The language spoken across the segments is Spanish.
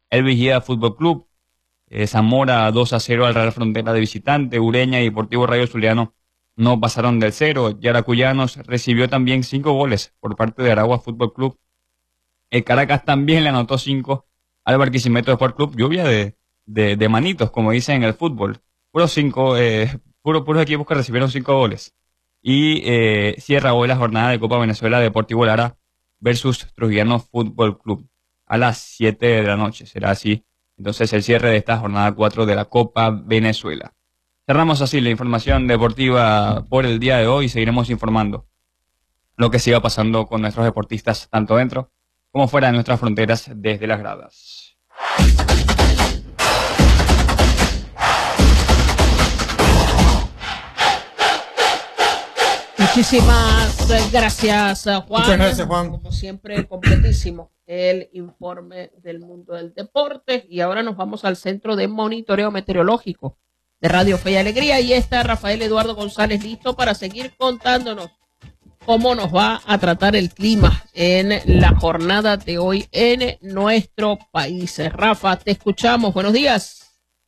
El Vigía Fútbol Club. Zamora 2-0 al Real Frontera de visitante. Ureña y Deportivo Rayo Zuliano no pasaron del cero. Yaracuyanos recibió también 5 goles por parte de Aragua Fútbol Club. El Caracas también le anotó 5 al Barquisimeto Sport Club. Lluvia de manitos, como dicen en el fútbol. Puros 5, puros equipos que recibieron 5 goles. Y cierra hoy la jornada de Copa Venezuela Deportivo Lara versus Trujillano Fútbol Club a las 7 de la noche. Será así entonces el cierre de esta jornada 4 de la Copa Venezuela. Cerramos así la información deportiva por el día de hoy y seguiremos informando lo que siga pasando con nuestros deportistas tanto dentro como fuera de nuestras fronteras desde las gradas. Muchísimas gracias, Juan. Muchas gracias, Juan. Como siempre, completísimo el informe del mundo del deporte. Y ahora nos vamos al Centro de Monitoreo Meteorológico de Radio Fe y Alegría. Y está Rafael Eduardo González listo para seguir contándonos cómo nos va a tratar el clima en la jornada de hoy en nuestro país. Rafa, te escuchamos. Buenos días.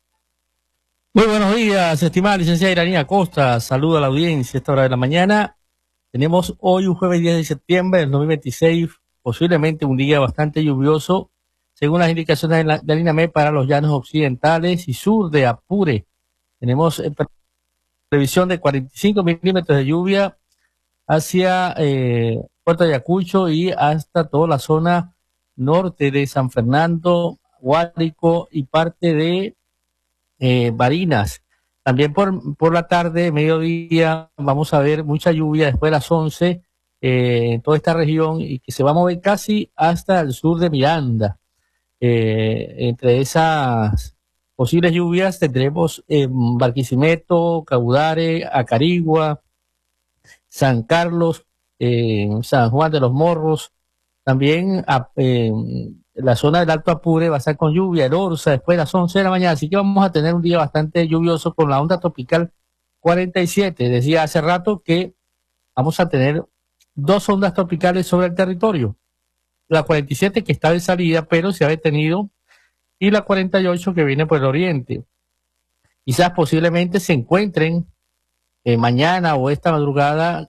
Muy buenos días, estimada licenciada Iranía Costa. Saludo a la audiencia a esta hora de la mañana. Tenemos hoy un jueves 10 de septiembre del 2026, posiblemente un día bastante lluvioso, según las indicaciones del INAMED para los llanos occidentales y sur de Apure. Tenemos previsión de 45 milímetros de lluvia hacia Puerto Ayacucho y hasta toda la zona norte de San Fernando, Guárico y parte de Barinas. También por la tarde, mediodía, vamos a ver mucha lluvia después de las 11 en toda esta región y que se va a mover casi hasta el sur de Miranda. Entre esas posibles lluvias tendremos Barquisimeto, Caudare, Acarigua, San Carlos, San Juan de los Morros, también la zona del Alto Apure va a estar con lluvia, el Orza, después de las 11 de la mañana, así que vamos a tener un día bastante lluvioso con la onda tropical 47. Decía hace rato que vamos a tener dos ondas tropicales sobre el territorio. La 47 que está de salida, pero se ha detenido, y la 48 que viene por el oriente. Quizás posiblemente se encuentren mañana o esta madrugada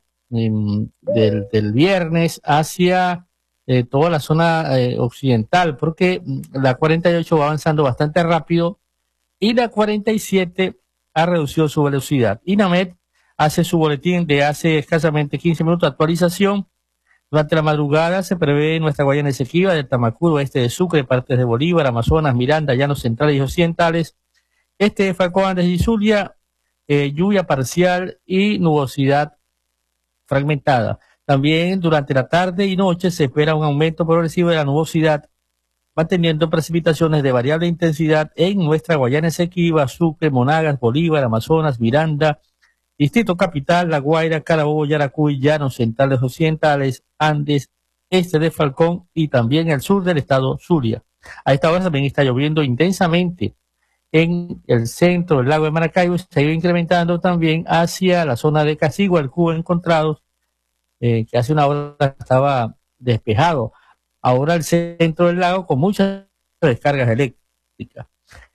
del viernes hacia toda la zona occidental, porque la 48 va avanzando bastante rápido y la 47 ha reducido su velocidad. INAMED hace su boletín de hace escasamente 15 minutos de actualización. Durante la madrugada se prevé en nuestra Guayana Esequiba, del Tamacuro, oeste de Sucre, partes de Bolívar, Amazonas, Miranda, Llanos Centrales y Occidentales, este de Falcón, Andes y Zulia, lluvia parcial y nubosidad fragmentada. También durante la tarde y noche se espera un aumento progresivo de la nubosidad, manteniendo precipitaciones de variable intensidad en nuestra Guayana Esequiba, Sucre, Monagas, Bolívar, Amazonas, Miranda, Distrito Capital, La Guaira, Carabobo, Yaracuy, Llanos Centrales Occidentales, Andes, este de Falcón y también el sur del estado Zulia. A esta hora también está lloviendo intensamente en el centro del lago de Maracaibo, se ha ido incrementando también hacia la zona de Casigua, el Cubo Encontrados, que hace una hora estaba despejado. Ahora el centro del lago con muchas descargas eléctricas.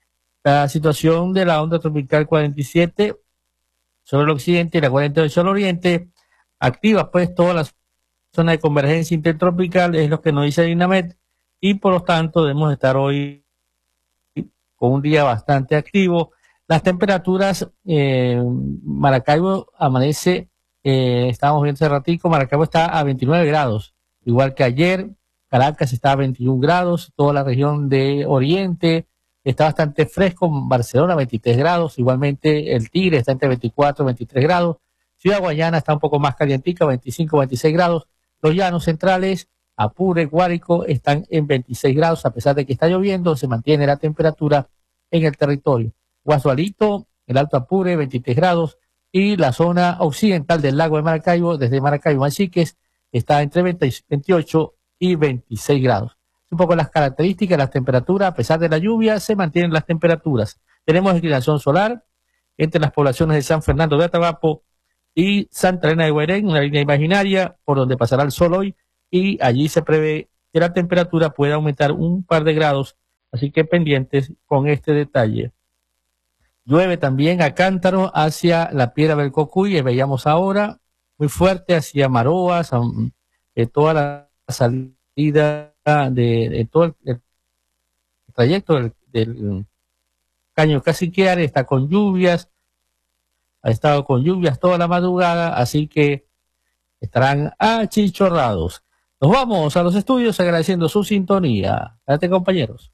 La situación de la onda tropical 47 sobre el occidente y la 48 al oriente, activa pues toda la zona de convergencia intertropical, es lo que nos dice el INAMED, y por lo tanto debemos estar hoy con un día bastante activo. Las temperaturas, Maracaibo amanece, estábamos viendo hace ratico, Maracaibo está a 29 grados, igual que ayer. Caracas está a 21 grados, toda la región de Oriente está bastante fresco, Barcelona 23 grados, igualmente el Tigre está entre 24 y 23 grados, Ciudad Guayana está un poco más calientica, 25, 26 grados, los llanos centrales, Apure, Guárico están en 26 grados, a pesar de que está lloviendo, se mantiene la temperatura en el territorio. Guasualito, el Alto Apure, 23 grados, y la zona occidental del lago de Maracaibo, desde Maracaibo a Chiques, está entre 28 y 26 grados. Un poco las características, las temperaturas, a pesar de la lluvia, se mantienen las temperaturas. Tenemos inclinación solar entre las poblaciones de San Fernando de Atabapo y Santa Elena de Guairén, una línea imaginaria por donde pasará el sol hoy, y allí se prevé que la temperatura pueda aumentar un par de grados Así que pendientes con este detalle. Llueve también a cántaro hacia la Piedra del Cocuy, veíamos ahora, muy fuerte hacia Maroas, toda la salida de todo el trayecto del Caño Caciquiare está con lluvias, ha estado con lluvias toda la madrugada, así que estarán achichorrados. Nos vamos a los estudios agradeciendo su sintonía. Adelante, compañeros.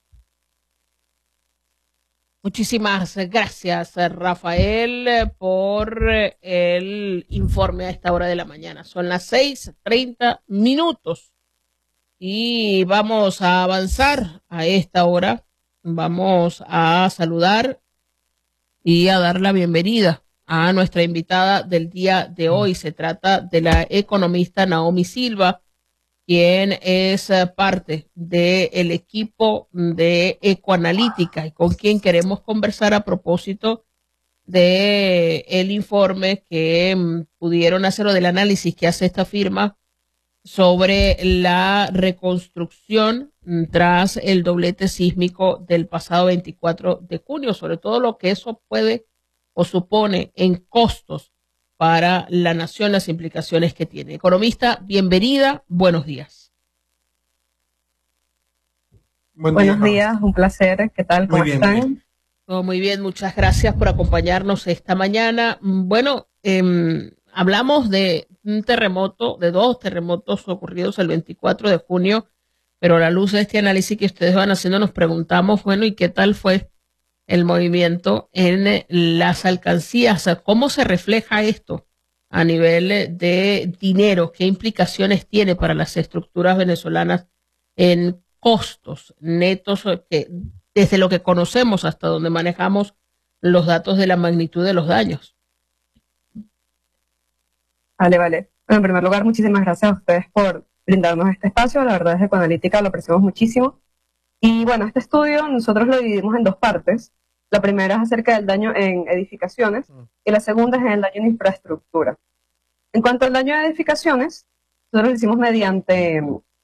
Muchísimas gracias, Rafael, por el informe a esta hora de la mañana. Son las 6:30 y vamos a avanzar a esta hora. Vamos a saludar y a dar la bienvenida a nuestra invitada del día de hoy. Se trata de la economista Naomi Silva, quien es parte del equipo de Ecoanalítica y con quien queremos conversar a propósito de el informe que pudieron hacer o del análisis que hace esta firma sobre la reconstrucción tras el doblete sísmico del pasado 24 de junio, sobre todo lo que eso puede o supone en costos para la nación, las implicaciones que tiene. Economista, bienvenida, buenos días. Buenos días, un placer. ¿Qué tal? ¿Cómo están? Todo muy bien, muchas gracias por acompañarnos esta mañana. Bueno, hablamos de un terremoto, de dos terremotos ocurridos el 24 de junio, pero a la luz de este análisis que ustedes van haciendo nos preguntamos, bueno, ¿y qué tal fue el movimiento en las alcancías? ¿Cómo se refleja esto a nivel de dinero? ¿Qué implicaciones tiene para las estructuras venezolanas en costos netos, que desde lo que conocemos hasta donde manejamos los datos de la magnitud de los daños? Vale. Bueno, en primer lugar, muchísimas gracias a ustedes por brindarnos este espacio. La verdad es que Ecoanalítica lo apreciamos muchísimo. Y bueno, este estudio nosotros lo dividimos en dos partes. La primera es acerca del daño en edificaciones y la segunda es en el daño en infraestructura. En cuanto al daño en edificaciones, nosotros lo hicimos mediante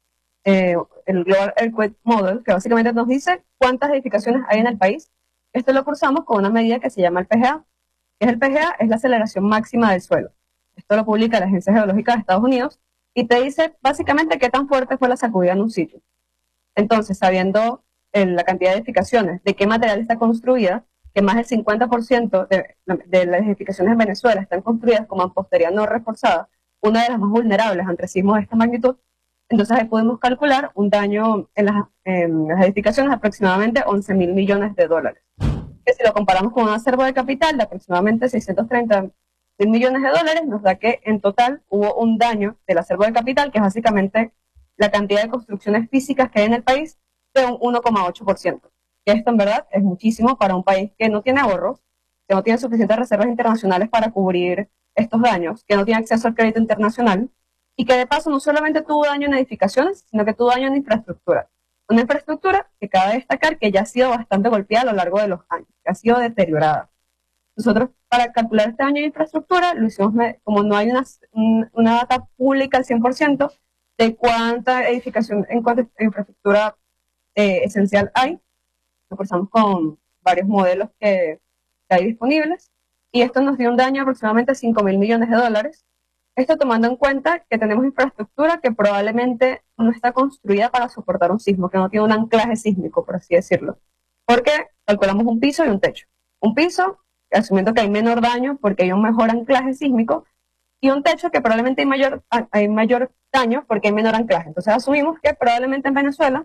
el Global Earthquake Model, que básicamente nos dice cuántas edificaciones hay en el país. Esto lo cursamos con una medida que se llama el PGA. ¿Qué es el PGA? Es la aceleración máxima del suelo. Esto lo publica la Agencia Geológica de Estados Unidos y te dice básicamente qué tan fuerte fue la sacudida en un sitio. Entonces, sabiendo la cantidad de edificaciones, de qué material está construida, que más del 50% de las edificaciones en Venezuela están construidas con mampostería no reforzada, una de las más vulnerables ante sismos de esta magnitud, entonces ahí podemos calcular un daño en las edificaciones de aproximadamente 11.000 millones de dólares. Que si lo comparamos con un acervo de capital de aproximadamente 630.000 millones de dólares, nos da que en total hubo un daño del acervo de capital, que es básicamente la cantidad de construcciones físicas que hay en el país, de un 1,8%. Que esto en verdad es muchísimo para un país que no tiene ahorros, que no tiene suficientes reservas internacionales para cubrir estos daños, que no tiene acceso al crédito internacional y que de paso no solamente tuvo daño en edificaciones, sino que tuvo daño en infraestructura. Una infraestructura que cabe destacar que ya ha sido bastante golpeada a lo largo de los años, que ha sido deteriorada. Nosotros, para calcular este daño en infraestructura, lo hicimos, como no hay una data pública al 100% de cuánta edificación en cuánta infraestructura esencial hay, lo cruzamos con varios modelos que hay disponibles, y esto nos dio un daño de aproximadamente 5.000 millones de dólares. Esto tomando en cuenta que tenemos infraestructura que probablemente no está construida para soportar un sismo, que no tiene un anclaje sísmico, por así decirlo, porque calculamos un piso y un techo. Un piso, asumiendo que hay menor daño porque hay un mejor anclaje sísmico, y un techo que probablemente hay mayor daño porque hay menor anclaje. Entonces asumimos que probablemente en Venezuela,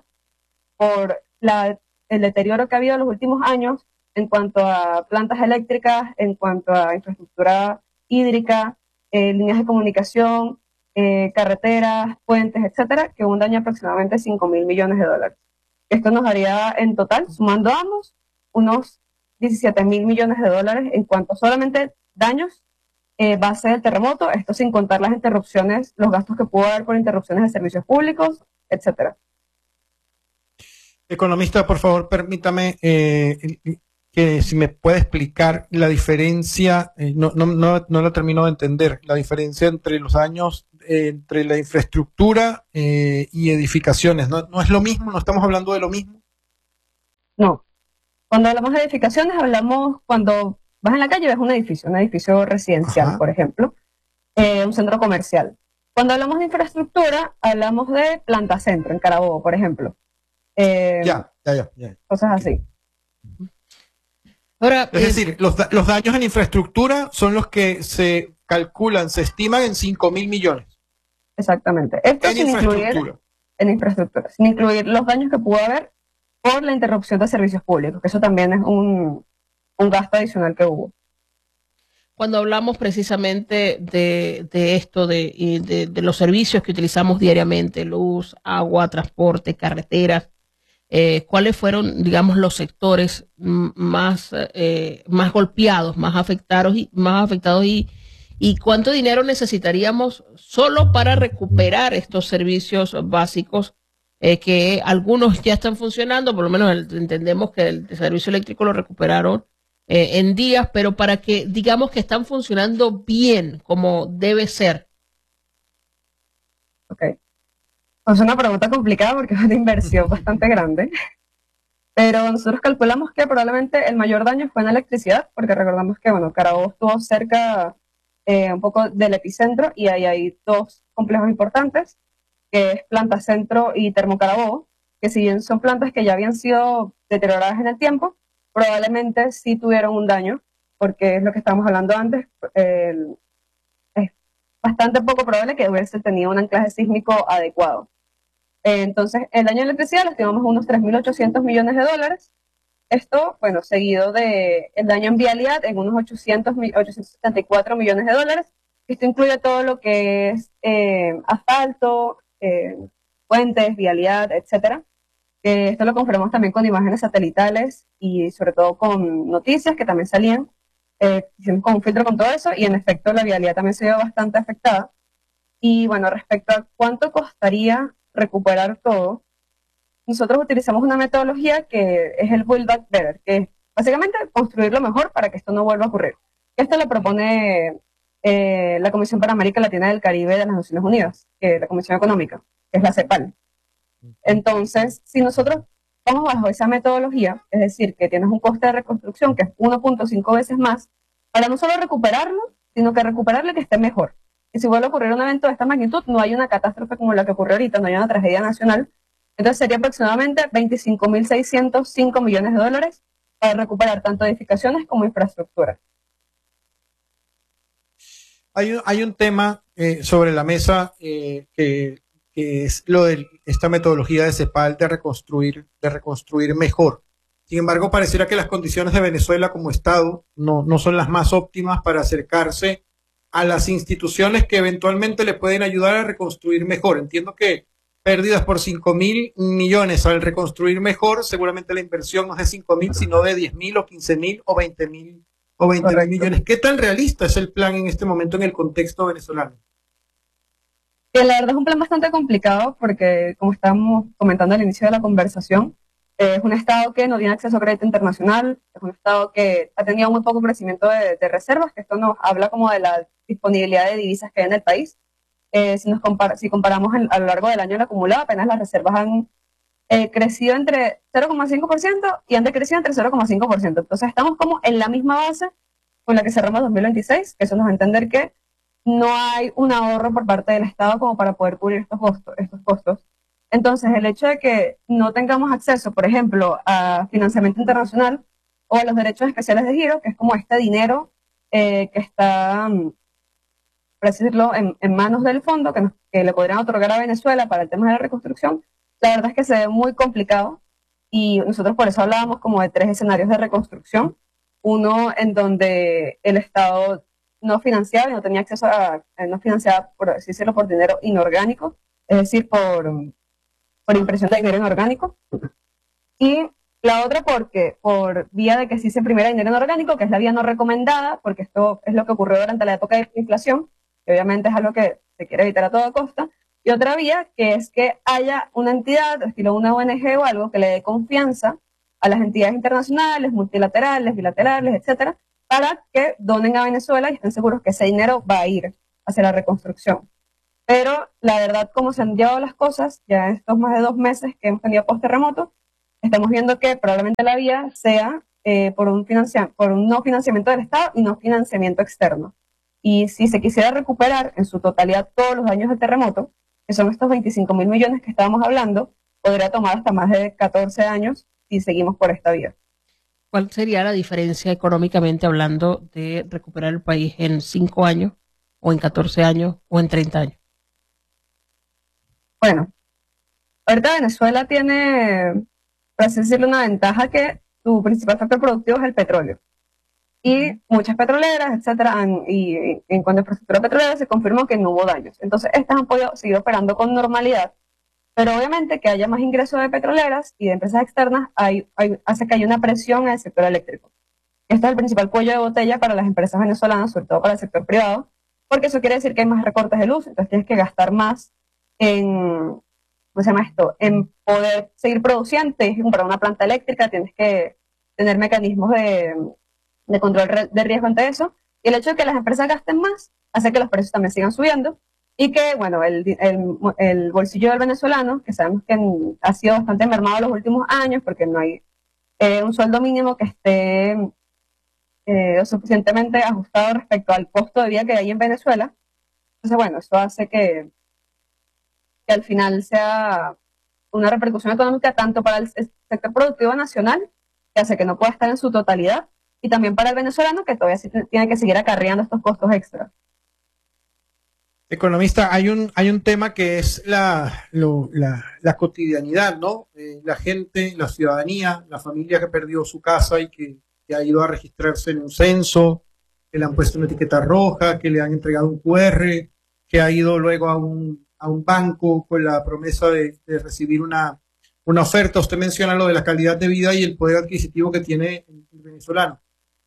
por el deterioro que ha habido en los últimos años en cuanto a plantas eléctricas, en cuanto a infraestructura hídrica, líneas de comunicación, carreteras, puentes, etcétera, que hubo un daño de aproximadamente 5.000 millones de dólares. Esto nos daría en total, sumando ambos, unos 17.000 millones de dólares en cuanto a solamente daños base del terremoto, esto sin contar las interrupciones, los gastos que pudo haber por interrupciones de servicios públicos, etcétera. Economista, por favor, permítame que si me puede explicar la diferencia, no la termino de entender, la diferencia entre los daños entre la infraestructura y edificaciones. ¿No es lo mismo? ¿No estamos hablando de lo mismo? No. Cuando hablamos de edificaciones, hablamos cuando vas en la calle y ves un edificio residencial, Ajá. por ejemplo, un centro comercial. Cuando hablamos de infraestructura, hablamos de planta centro en Carabobo, por ejemplo. Ya. Cosas así. Ahora, Es decir, los daños en infraestructura son los que se calculan, se estiman en 5.000 millones Exactamente. Esto en sin incluir infraestructura. en infraestructura, sin incluir los daños que pudo haber por la interrupción de servicios públicos, que eso también es un gasto adicional que hubo. cuando hablamos precisamente de esto, de los servicios que utilizamos diariamente, luz, agua, transporte, carreteras, ¿cuáles fueron, digamos, los sectores más golpeados, más afectados y cuánto dinero necesitaríamos solo para recuperar estos servicios básicos que algunos ya están funcionando? Por lo menos entendemos que el servicio eléctrico lo recuperaron en días, pero para que digamos que están funcionando bien como debe ser. Ok. Es una pregunta complicada porque es una inversión bastante grande, pero nosotros calculamos que probablemente el mayor daño fue en electricidad, porque recordamos que, bueno, Carabobo estuvo cerca un poco del epicentro y ahí hay dos complejos importantes, que es Planta Centro y Termocarabobo, que si bien son plantas que ya habían sido deterioradas en el tiempo, probablemente sí tuvieron un daño, porque es lo que estábamos hablando antes, es bastante poco probable que hubiese tenido un anclaje sísmico adecuado. Entonces, el daño de electricidad lo estimamos en unos 3.800 millones de dólares. Esto, bueno, seguido de el daño en vialidad en unos 874 millones de dólares. Esto incluye todo lo que es asfalto, puentes, vialidad, etcétera. Esto lo confirmamos también con imágenes satelitales y sobre todo con noticias que también salían. Hicimos como un filtro con todo eso y en efecto la vialidad también se vio bastante afectada. Y bueno, respecto a cuánto costaría recuperar todo, nosotros utilizamos una metodología que es el Build Back Better, que es básicamente construirlo mejor para que esto no vuelva a ocurrir. Esto lo propone la Comisión para América Latina y el Caribe de las Naciones Unidas, la Comisión Económica, que es la CEPAL. Entonces, si nosotros vamos bajo esa metodología, es decir, que tienes un coste de reconstrucción que es 1.5 veces más, para no solo recuperarlo, sino que recuperarlo y que esté mejor. Y si vuelve a ocurrir un evento de esta magnitud, no hay una catástrofe como la que ocurrió ahorita, no hay una tragedia nacional. Entonces sería aproximadamente 25.605 millones de dólares para recuperar tanto edificaciones como infraestructura. Hay un tema sobre la mesa que es lo de esta metodología de CEPAL de reconstruir mejor. Sin embargo, pareciera que las condiciones de Venezuela como Estado no son las más óptimas para acercarse a las instituciones que eventualmente le pueden ayudar a reconstruir mejor. Entiendo que pérdidas por 5.000 millones al reconstruir mejor, seguramente la inversión no es de 5.000, sino de 10.000 o 15.000 o 20.000 millones. ¿Qué tan realista es el plan en este momento en el contexto venezolano? Que la verdad es un plan bastante complicado porque, como estábamos comentando al inicio de la conversación, es un Estado que no tiene acceso a crédito internacional, es un Estado que ha tenido muy poco crecimiento de reservas, que esto nos habla como de la disponibilidad de divisas que hay en el país. Si comparamos a lo largo del año en acumulado, apenas las reservas han crecido entre 0,5% y han decrecido entre 0,5%. Entonces estamos como en la misma base con la que cerramos 2026, que eso nos va a entender que no hay un ahorro por parte del Estado como para poder cubrir estos costos. Entonces, el hecho de que no tengamos acceso, por ejemplo, a financiamiento internacional o a los derechos especiales de giro, que es como este dinero que está, por decirlo, en manos del fondo, que le podrían otorgar a Venezuela para el tema de la reconstrucción, la verdad es que se ve muy complicado y nosotros por eso hablábamos como de 3 escenarios de reconstrucción. Uno en donde el Estado no financiaba y no tenía acceso no financiaba, por así decirlo, por dinero inorgánico, es decir, por impresión de dinero inorgánico. Y la otra por vía de que sí se imprimiera dinero inorgánico, que es la vía no recomendada, porque esto es lo que ocurrió durante la época de inflación, que obviamente es algo que se quiere evitar a toda costa. Y otra vía, que es que haya una entidad, estilo una ONG o algo, que le dé confianza a las entidades internacionales, multilaterales, bilaterales, etcétera, para que donen a Venezuela y estén seguros que ese dinero va a ir hacia la reconstrucción. Pero la verdad, como se han llevado las cosas, ya en estos más de 2 meses que hemos tenido post-terremoto, estamos viendo que probablemente la vía sea por un no financiamiento del Estado y no financiamiento externo. Y si se quisiera recuperar en su totalidad todos los daños del terremoto, que son estos 25.000 millones que estábamos hablando, podría tomar hasta más de 14 años si seguimos por esta vía. ¿Cuál sería la diferencia económicamente hablando de recuperar el país en 5 años, o en 14 años, o en 30 años? Bueno, ahorita Venezuela tiene, por así decirlo, una ventaja que su principal factor productivo es el petróleo. Y muchas petroleras, etcétera, y en cuanto a infraestructura petrolera se confirmó que no hubo daños. Entonces, estas han podido seguir operando con normalidad, pero obviamente que haya más ingresos de petroleras y de empresas externas hace que haya una presión en el sector eléctrico. Este es el principal cuello de botella para las empresas venezolanas, sobre todo para el sector privado, porque eso quiere decir que hay más recortes de luz, entonces tienes que gastar más en, ¿cómo se llama esto?, en poder seguir produciendo, tienes que comprar una planta eléctrica, tienes que tener mecanismos de control de riesgo ante eso, y el hecho de que las empresas gasten más hace que los precios también sigan subiendo, y que, bueno, el bolsillo del venezolano, que sabemos que ha sido bastante mermado en los últimos años, porque no hay un sueldo mínimo que esté lo suficientemente ajustado respecto al costo de vida que hay en Venezuela. Entonces, bueno, eso hace que al final sea una repercusión económica tanto para el sector productivo nacional, que hace que no pueda estar en su totalidad, y también para el venezolano, que todavía sí tiene que seguir acarreando estos costos extra. Economista, hay un tema que es la cotidianidad, ¿no? La gente, la ciudadanía, la familia que perdió su casa y que ha ido a registrarse en un censo, que le han puesto una etiqueta roja, que le han entregado un QR, que ha ido luego a un banco con la promesa de recibir una oferta. Usted menciona lo de la calidad de vida y el poder adquisitivo que tiene el venezolano.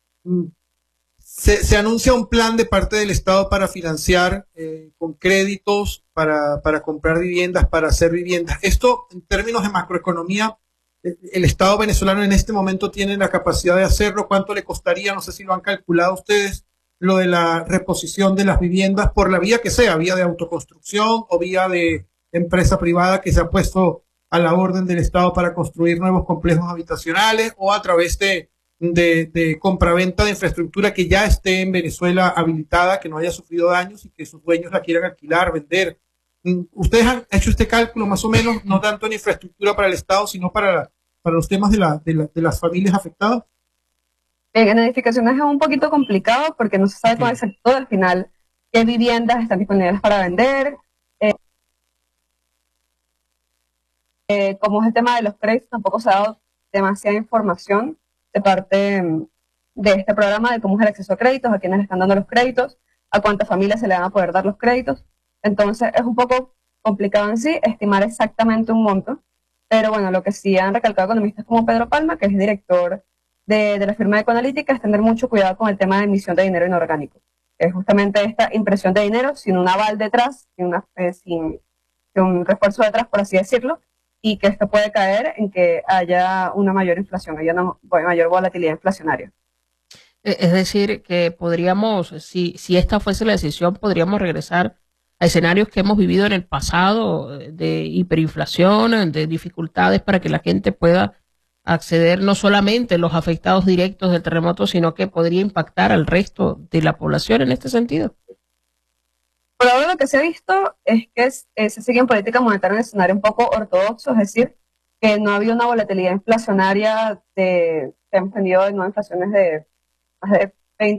Se anuncia un plan de parte del Estado para financiar con créditos, para comprar viviendas, para hacer viviendas. Esto, en términos de macroeconomía, el Estado venezolano en este momento tiene la capacidad de hacerlo. ¿Cuánto le costaría? No sé si lo han calculado ustedes, lo de la reposición de las viviendas por la vía que sea, vía de autoconstrucción o vía de empresa privada que se ha puesto a la orden del Estado para construir nuevos complejos habitacionales, o a través de compraventa de infraestructura que ya esté en Venezuela habilitada, que no haya sufrido daños y que sus dueños la quieran alquilar, vender. ¿Ustedes han hecho este cálculo más o menos, no tanto en infraestructura para el Estado, sino para los temas de las familias afectadas? En edificaciones es un poquito complicado porque no se sabe con exactitud al final qué viviendas están disponibles para vender. Como es el tema de los créditos, tampoco se ha dado demasiada información de parte de este programa de cómo es el acceso a créditos, a quiénes le están dando los créditos, a cuántas familias se le van a poder dar los créditos. Entonces es un poco complicado en sí estimar exactamente un monto, pero bueno, lo que sí han recalcado economistas como Pedro Palma, que es director de la firma de Ecoanalítica, es tener mucho cuidado con el tema de emisión de dinero inorgánico. Es justamente esta impresión de dinero sin un aval detrás, sin un refuerzo detrás, por así decirlo, y que esto puede caer en que haya una mayor inflación, haya una mayor volatilidad inflacionaria. Es decir, que podríamos, si esta fuese la decisión, podríamos regresar a escenarios que hemos vivido en el pasado, de hiperinflación, de dificultades para que la gente pueda acceder, no solamente los afectados directos del terremoto, sino que podría impactar al resto de la población en este sentido. Por ahora lo que se ha visto es que se sigue en política monetaria en un escenario un poco ortodoxo, es decir, que no ha habido una volatilidad inflacionaria que hemos tenido de nuevas inflaciones de más de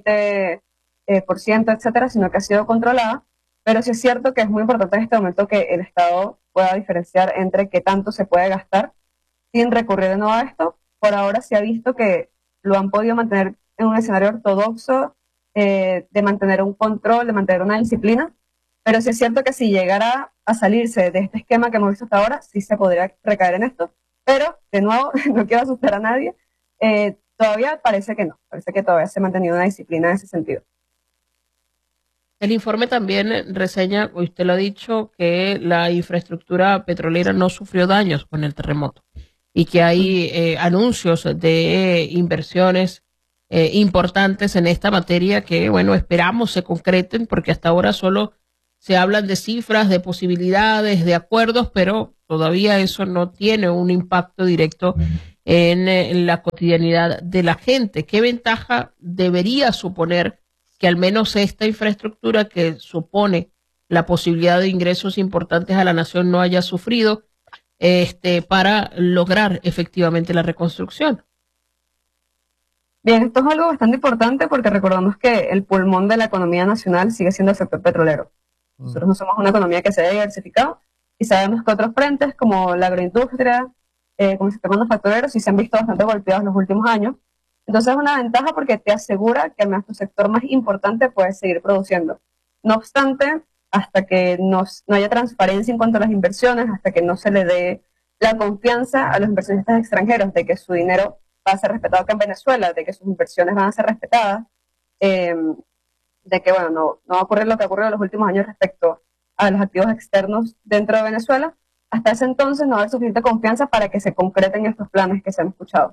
20%, etcétera, sino que ha sido controlada. Pero sí es cierto que es muy importante en este momento que el Estado pueda diferenciar entre qué tanto se puede gastar sin recurrir de nuevo a esto. Por ahora se ha visto que lo han podido mantener en un escenario ortodoxo, de mantener un control, de mantener una disciplina. Pero sí es cierto que si llegara a salirse de este esquema que hemos visto hasta ahora, sí se podría recaer en esto. Pero, de nuevo, no quiero asustar a nadie, todavía parece que no. Parece que todavía se ha mantenido una disciplina en ese sentido. El informe también reseña, usted lo ha dicho, que la infraestructura petrolera no sufrió daños con el terremoto y que hay anuncios de inversiones importantes en esta materia que, bueno, esperamos se concreten, porque hasta ahora solo se hablan de cifras, de posibilidades, de acuerdos, pero todavía eso no tiene un impacto directo en la cotidianidad de la gente. ¿Qué ventaja debería suponer que al menos esta infraestructura que supone la posibilidad de ingresos importantes a la nación no haya sufrido para lograr efectivamente la reconstrucción? Bien, esto es algo bastante importante porque recordamos que el pulmón de la economía nacional sigue siendo el sector petrolero. Nosotros no somos una economía que se haya diversificado y sabemos que otros frentes como la agroindustria, como el sector manufacturero, sí se han visto bastante golpeados en los últimos años. Entonces es una ventaja porque te asegura que al menos tu sector más importante puede seguir produciendo. No obstante, hasta que no haya transparencia en cuanto a las inversiones, hasta que no se le dé la confianza a los inversionistas extranjeros de que su dinero va a ser respetado acá en Venezuela, de que sus inversiones van a ser respetadas, de que bueno, no va a ocurrir lo que ha ocurrido en los últimos años respecto a los activos externos dentro de Venezuela. Hasta ese entonces no va a haber suficiente confianza para que se concreten estos planes que se han escuchado.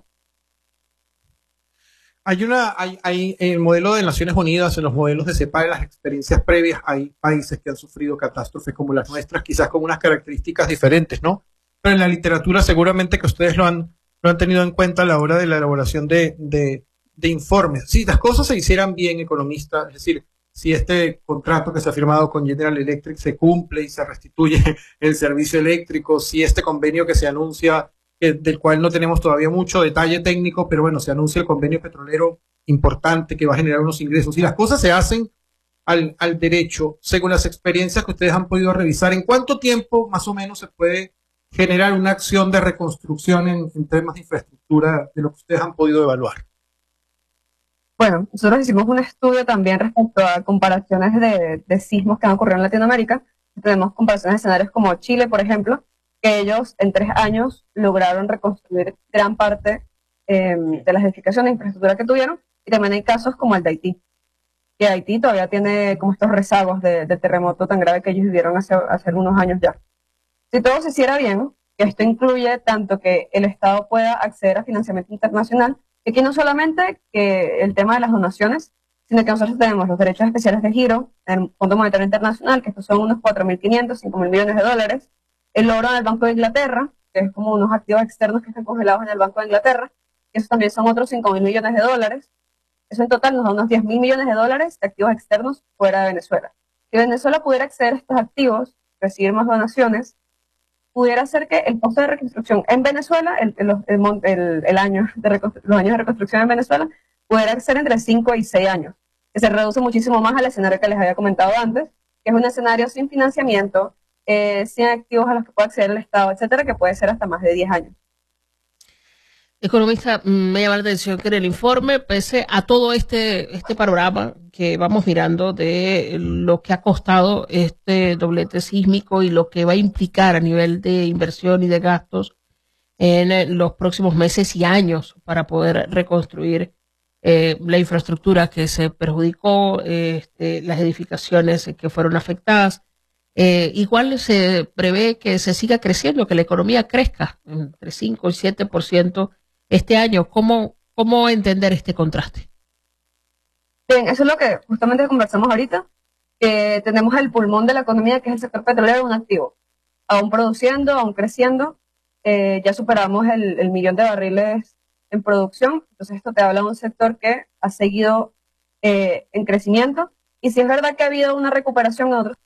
Hay en el modelo de Naciones Unidas, en los modelos de CEPAL, en las experiencias previas, hay países que han sufrido catástrofes como las nuestras, quizás con unas características diferentes, ¿no? Pero en la literatura seguramente que ustedes lo han tenido en cuenta a la hora de la elaboración de informes. Si las cosas se hicieran bien, economista, es decir, si este contrato que se ha firmado con General Electric se cumple y se restituye el servicio eléctrico, si este convenio que se anuncia, del cual no tenemos todavía mucho detalle técnico, pero bueno, se anuncia el convenio petrolero importante que va a generar unos ingresos. Si las cosas se hacen al derecho, según las experiencias que ustedes han podido revisar, ¿en cuánto tiempo más o menos se puede generar una acción de reconstrucción en temas de infraestructura de lo que ustedes han podido evaluar? Bueno, nosotros hicimos un estudio también respecto a comparaciones de sismos que han ocurrido en Latinoamérica. Tenemos comparaciones de escenarios como Chile, por ejemplo, que ellos en 3 años lograron reconstruir gran parte de las edificaciones de infraestructura que tuvieron. Y también hay casos como el de Haití, que Haití todavía tiene como estos rezagos de terremoto tan grave que ellos vivieron hace algunos años ya. Si todo se hiciera bien, que esto incluye tanto que el Estado pueda acceder a financiamiento internacional, y aquí no solamente que el tema de las donaciones, sino que nosotros tenemos los derechos especiales de giro en el Fondo Monetario Internacional, que estos son unos 4.500, 5.000 millones de dólares, el oro en el Banco de Inglaterra, que es como unos activos externos que están congelados en el Banco de Inglaterra, que esos también son otros 5.000 millones de dólares. Eso en total nos da unos 10.000 millones de dólares de activos externos fuera de Venezuela. Si Venezuela pudiera acceder a estos activos, recibir más donaciones, pudiera ser que el costo de reconstrucción en Venezuela, los años de reconstrucción en Venezuela, pudiera ser entre 5 y 6 años, que se reduce muchísimo más al escenario que les había comentado antes, que es un escenario sin financiamiento, sin activos a los que pueda acceder el Estado, etcétera, que puede ser hasta más de 10 años. Economista, me llama la atención que en el informe, pese a todo este panorama que vamos mirando de lo que ha costado este doblete sísmico y lo que va a implicar a nivel de inversión y de gastos en los próximos meses y años para poder reconstruir la infraestructura que se perjudicó, las edificaciones que fueron afectadas. Igual se prevé que se siga creciendo, que la economía crezca entre 5 y 7% este año. ¿Cómo entender este contraste? Bien, eso es lo que justamente conversamos ahorita, que tenemos el pulmón de la economía, que es el sector petrolero, un activo, aún produciendo, aún creciendo, ya superamos el millón de barriles en producción, entonces esto te habla de un sector que ha seguido en crecimiento, y si es verdad que ha habido una recuperación en otros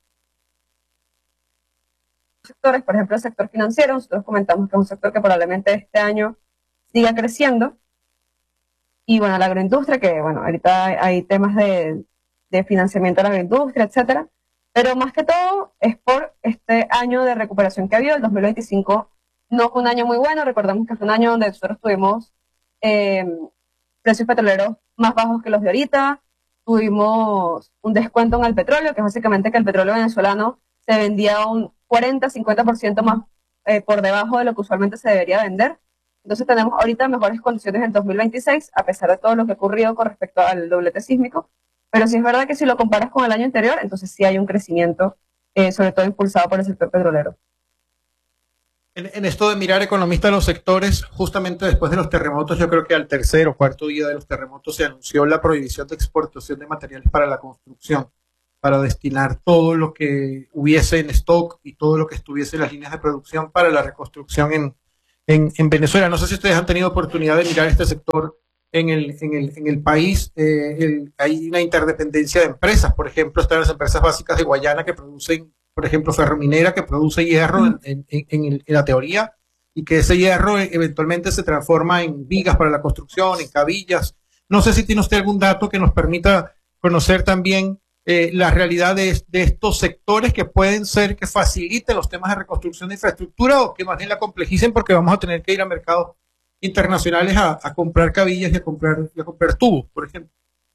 sectores, por ejemplo el sector financiero, nosotros comentamos que es un sector que probablemente este año siga creciendo, y bueno, la agroindustria, que bueno, ahorita hay temas de financiamiento de la agroindustria, etcétera, pero más que todo es por este año de recuperación que ha habido. El 2025 no fue un año muy bueno, recordamos que fue un año donde nosotros tuvimos precios petroleros más bajos que los de ahorita, tuvimos un descuento en el petróleo, que es básicamente que el petróleo venezolano se vendía un 40-50% más por debajo de lo que usualmente se debería vender. Entonces tenemos ahorita mejores condiciones en 2026, a pesar de todo lo que ha ocurrido con respecto al doblete sísmico. Pero sí es verdad que si lo comparas con el año anterior, entonces sí hay un crecimiento, sobre todo impulsado por el sector petrolero. En esto de mirar, economista, los sectores, justamente después de los terremotos, yo creo que al tercer o cuarto día de los terremotos se anunció la prohibición de exportación de materiales para la construcción, para destinar todo lo que hubiese en stock y todo lo que estuviese en las líneas de producción para la reconstrucción en en Venezuela. No sé si ustedes han tenido oportunidad de mirar este sector en el país. Hay una interdependencia de empresas. Por ejemplo, están las empresas básicas de Guayana que producen, por ejemplo, Ferrominera, que produce hierro en la teoría, y que ese hierro eventualmente se transforma en vigas para la construcción, en cabillas. No sé si tiene usted algún dato que nos permita conocer también la realidad de estos sectores que pueden ser que faciliten los temas de reconstrucción de infraestructura, o que más bien la complejicen, porque vamos a tener que ir a mercados internacionales a comprar cabillas y a comprar tubos, por ejemplo.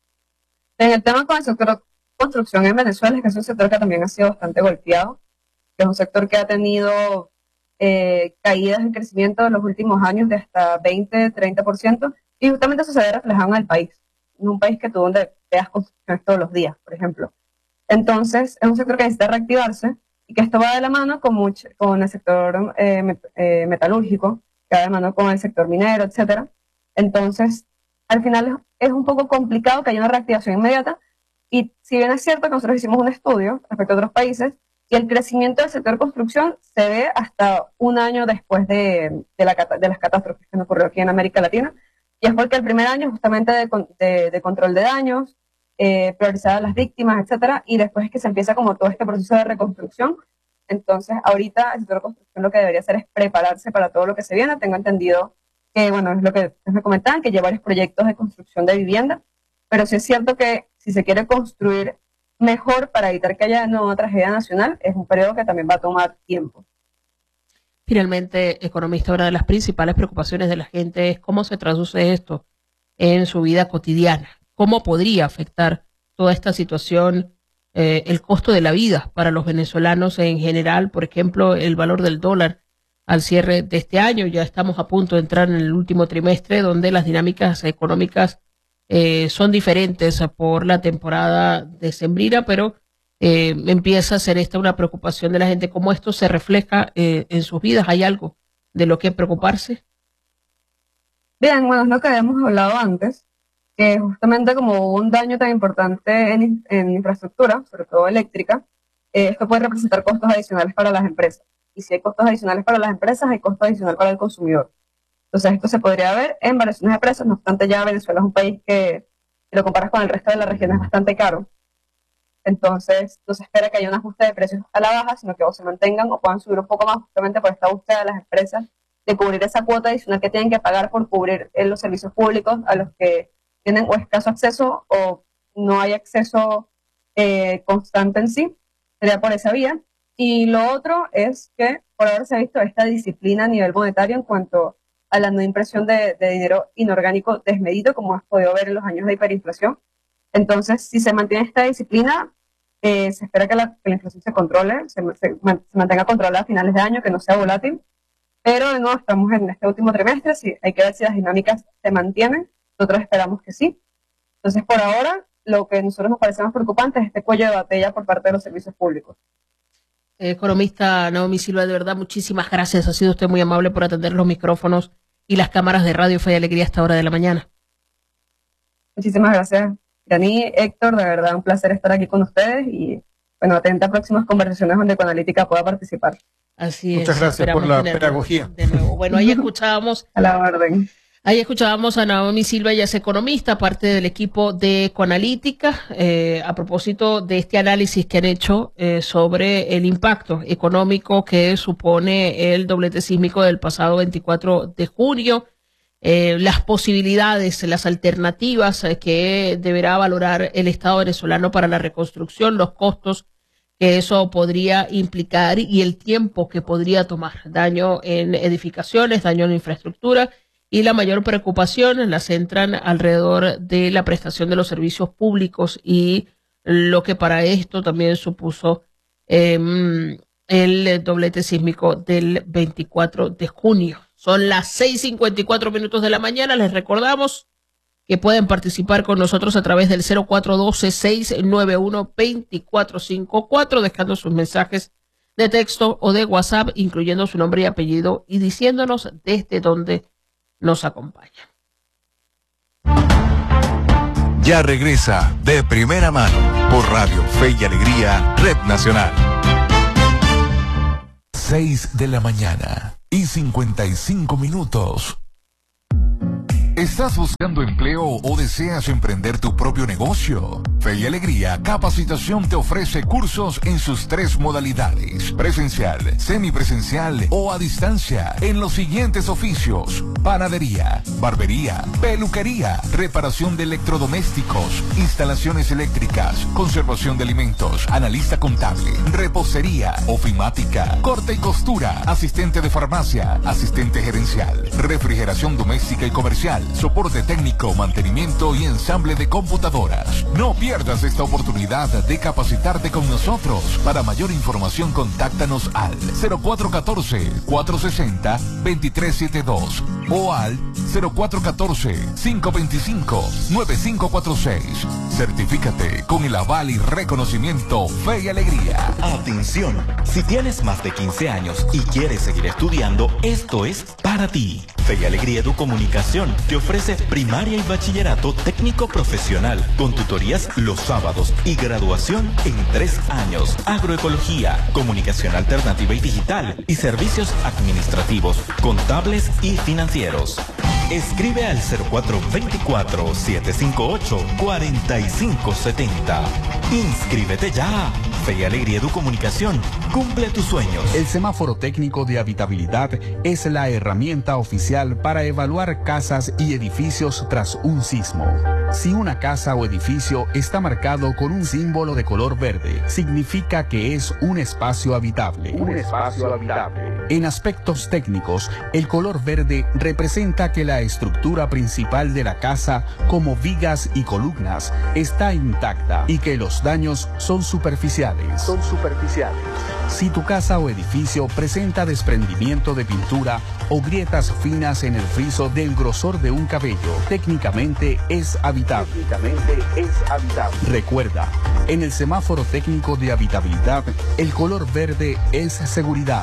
En el tema con el sector de construcción en Venezuela, es que es un sector que también ha sido bastante golpeado, que es un sector que ha tenido caídas en crecimiento en los últimos años de hasta 20-30%, y justamente eso se ve reflejado en el país, en un país que tú donde veas construcciones todos los días, por ejemplo. Entonces, es un sector que necesita reactivarse, y que esto va de la mano con el sector metalúrgico, que va de la mano con el sector minero, etcétera. Entonces, al final es un poco complicado que haya una reactivación inmediata, y si bien es cierto que nosotros hicimos un estudio respecto a otros países, y el crecimiento del sector construcción se ve hasta un año después de las catástrofes que nos ocurrió aquí en América Latina, y es porque el primer año justamente de control de daños, priorizar a las víctimas, etcétera, y después es que se empieza como todo este proceso de reconstrucción. Entonces, ahorita el sector de construcción lo que debería hacer es prepararse para todo lo que se viene. Tengo entendido que, bueno, es lo que me comentaban, que lleva varios proyectos de construcción de vivienda, pero sí es cierto que si se quiere construir mejor para evitar que haya una tragedia nacional, es un periodo que también va a tomar tiempo. Finalmente, economista, una de las principales preocupaciones de la gente es cómo se traduce esto en su vida cotidiana. ¿Cómo podría afectar toda esta situación el costo de la vida para los venezolanos en general? Por ejemplo, el valor del dólar al cierre de este año. Ya estamos a punto de entrar en el último trimestre, donde las dinámicas económicas son diferentes por la temporada decembrina, pero empieza a ser esta una preocupación de la gente. ¿Cómo esto se refleja en sus vidas? ¿Hay algo de lo que preocuparse? Bien, bueno, es lo que habíamos hablado antes, que justamente como un daño tan importante en infraestructura, sobre todo eléctrica, esto puede representar costos adicionales para las empresas. Y si hay costos adicionales para las empresas, hay costos adicionales para el consumidor. Entonces, esto se podría ver en variaciones de precios. No obstante, ya Venezuela es un país que, si lo comparas con el resto de la región, es bastante caro. Entonces, no se espera que haya un ajuste de precios a la baja, sino que o se mantengan o puedan subir un poco más, justamente por esta búsqueda de las empresas de cubrir esa cuota adicional que tienen que pagar por cubrir los servicios públicos a los que tienen o escaso acceso o no hay acceso constante en sí. Sería por esa vía. Y lo otro es que por ahora se ha visto esta disciplina a nivel monetario en cuanto a la no impresión de dinero inorgánico desmedido, como has podido ver en los años de hiperinflación. Entonces, si se mantiene esta disciplina, se espera que la inflación se controle, se mantenga controlada a finales de año, que no sea volátil. Pero de nuevo estamos en este último trimestre, hay que ver si las dinámicas se mantienen. Nosotros esperamos que sí. Entonces, por ahora, lo que a nosotros nos parece más preocupante es este cuello de botella por parte de los servicios públicos. Economista Naomi Silva, de verdad, muchísimas gracias. Ha sido usted muy amable por atender los micrófonos y las cámaras de Radio Fe y Alegría a esta hora de la mañana. Muchísimas gracias, Dani, Héctor, de verdad un placer estar aquí con ustedes y, bueno, atenta a próximas conversaciones donde Ecoanalítica pueda participar. Así es. Muchas gracias por la pedagogía. De nuevo. Bueno, ahí escuchábamos a la orden. Ahí escuchábamos a Naomi Silva, ella es economista, parte del equipo de Ecoanalítica, a propósito de este análisis que han hecho sobre el impacto económico que supone el doblete sísmico del pasado 24 de junio, las posibilidades, las alternativas que deberá valorar el Estado venezolano para la reconstrucción, los costos que eso podría implicar y el tiempo que podría tomar, daño en edificaciones, daño en infraestructura. Y la mayor preocupación la centran alrededor de la prestación de los servicios públicos y lo que para esto también supuso el doblete sísmico del 24 de junio. Son las 6:54 de la mañana. Les recordamos que pueden participar con nosotros a través del 0412-691-2454, dejando sus mensajes de texto o de WhatsApp, incluyendo su nombre y apellido y diciéndonos desde dónde nos acompaña. Ya regresa De Primera Mano por Radio Fe y Alegría, Red Nacional. 6 de la mañana. y 55 minutos. ¿Estás buscando empleo o deseas emprender tu propio negocio? Fe y Alegría Capacitación te ofrece cursos en sus 3 modalidades: presencial, semipresencial o a distancia, en los siguientes oficios: panadería, barbería, peluquería, reparación de electrodomésticos, instalaciones eléctricas, conservación de alimentos, analista contable, repostería, ofimática, corte y costura, asistente de farmacia, asistente gerencial, refrigeración doméstica y comercial, soporte técnico, mantenimiento y ensamble de computadoras. No pierdas esta oportunidad de capacitarte con nosotros. Para mayor información, contáctanos al 0414-460-2372 o al 0414-525-9546. Certifícate con el aval y reconocimiento Fe y Alegría. Atención, si tienes más de 15 años y quieres seguir estudiando, esto es para ti. Fe y Alegría Educomunicación te ofrece primaria y bachillerato técnico profesional con tutorías los sábados y graduación en 3 años. Agroecología, comunicación alternativa y digital y servicios administrativos, contables y financieros. Escribe al 0424-758-4570. Inscríbete ya. Fe y Alegría Educomunicación cumple tus sueños. El semáforo técnico de habitabilidad es la herramienta oficial para evaluar casas y edificios tras un sismo. Si una casa o edificio está marcado con un símbolo de color verde, significa que es un espacio habitable. En aspectos técnicos, el color verde representa que la estructura principal de la casa, como vigas y columnas, está intacta y que los daños son superficiales. Si tu casa o edificio presenta desprendimiento de pintura o grietas finas en el friso del grosor de un cabello, técnicamente es habitable. Recuerda, en el semáforo técnico de habitabilidad, el color verde es seguridad.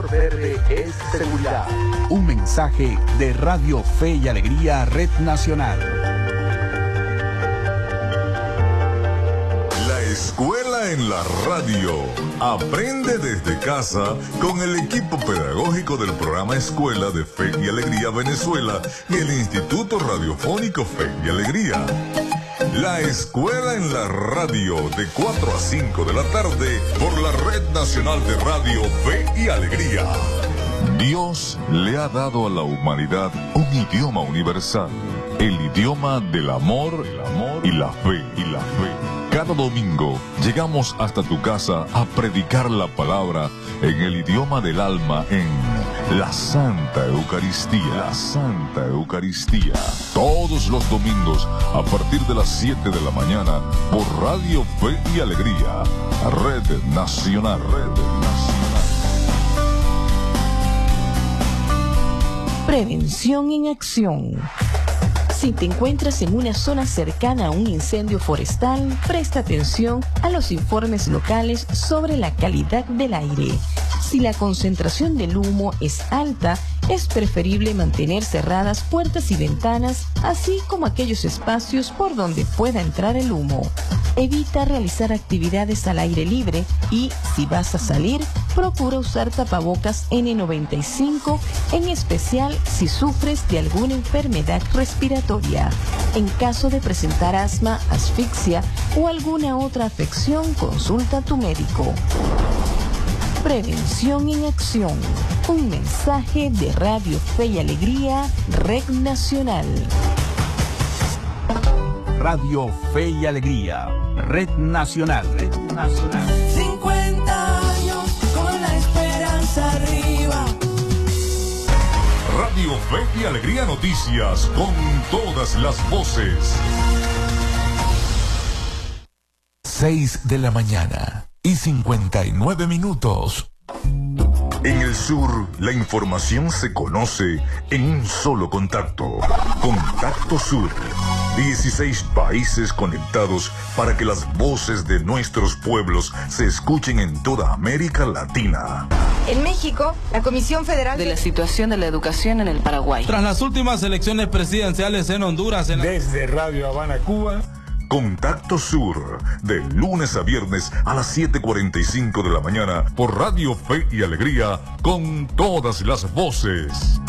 Un mensaje de Radio Fe y Alegría Red Nacional. La escuela en la radio. Aprende desde casa con el equipo pedagógico del programa Escuela de Fe y Alegría Venezuela y el Instituto Radiofónico Fe y Alegría. La escuela en la radio de 4 a 5 de la tarde por la Red Nacional de Radio Fe y Alegría. Dios le ha dado a la humanidad un idioma universal, el idioma del amor y la fe. Cada domingo llegamos hasta tu casa a predicar la palabra en el idioma del alma en la Santa Eucaristía. Todos los domingos a partir de las 7 de la mañana por Radio Fe y Alegría, Red Nacional. Prevención en acción. Si te encuentras en una zona cercana a un incendio forestal, presta atención a los informes locales sobre la calidad del aire. Si la concentración del humo es alta, es preferible mantener cerradas puertas y ventanas, así como aquellos espacios por donde pueda entrar el humo. Evita realizar actividades al aire libre y, si vas a salir, procura usar tapabocas N95, en especial si sufres de alguna enfermedad respiratoria. En caso de presentar asma, asfixia o alguna otra afección, consulta a tu médico. Prevención en acción. Un mensaje de Radio Fe y Alegría, Red Nacional. Radio Fe y Alegría, Red Nacional. 50 años con la esperanza arriba. Radio Fe y Alegría Noticias con todas las voces. 6 de la mañana y 59 minutos. En el sur, la información se conoce en un solo contacto. Contacto Sur. 16 países conectados para que las voces de nuestros pueblos se escuchen en toda América Latina. En México, la Comisión Federal de la situación de la educación en el Paraguay. Tras las últimas elecciones presidenciales en Honduras. Desde Radio Habana, Cuba, Contacto Sur, de lunes a viernes a las 7:45 de la mañana por Radio Fe y Alegría, con todas las voces.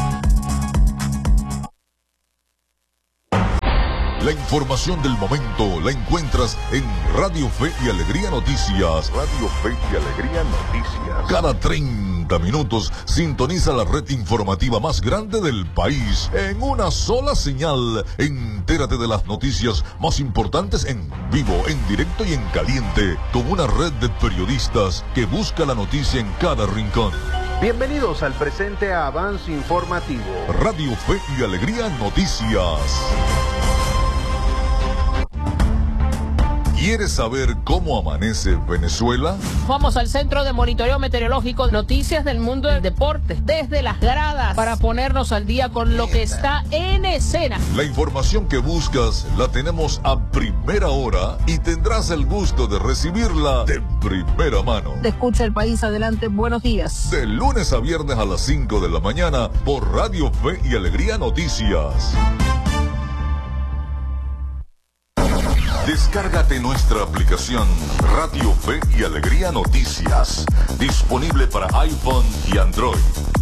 La información del momento la encuentras en Radio Fe y Alegría Noticias. Radio Fe y Alegría Noticias. Cada 30 minutos sintoniza la red informativa más grande del país en una sola señal. Entérate de las noticias más importantes en vivo, en directo y en caliente, con una red de periodistas que busca la noticia en cada rincón. Bienvenidos al presente avance informativo. Radio Fe y Alegría Noticias. ¿Quieres saber cómo amanece Venezuela? Vamos al Centro de Monitoreo Meteorológico, noticias del mundo del deporte, desde las gradas, para ponernos al día con lo que está en escena. La información que buscas la tenemos a primera hora y tendrás el gusto de recibirla de primera mano. Te escucha el país, adelante, buenos días. De lunes a viernes a las 5 de la mañana por Radio Fe y Alegría Noticias. Descárgate nuestra aplicación Radio Fe y Alegría Noticias, disponible para iPhone y Android.